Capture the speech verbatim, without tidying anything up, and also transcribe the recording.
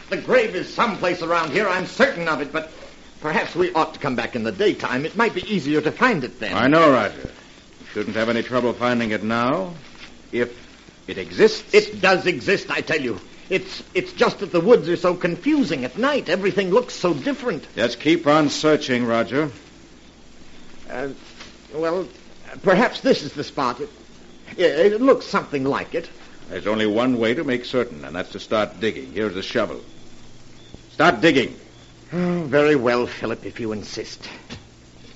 The grave is someplace around here, I'm certain of it, but perhaps we ought to come back in the daytime. It might be easier to find it then. I know, Roger. You shouldn't have any trouble finding it now, if it exists. It does exist, I tell you. It's it's just that the woods are so confusing at night. Everything looks so different. Just keep on searching, Roger. Uh, well, perhaps this is the spot. It, it looks something like it. There's only one way to make certain, and that's to start digging. Here's a shovel. Start digging. Oh, very well, Philip, if you insist.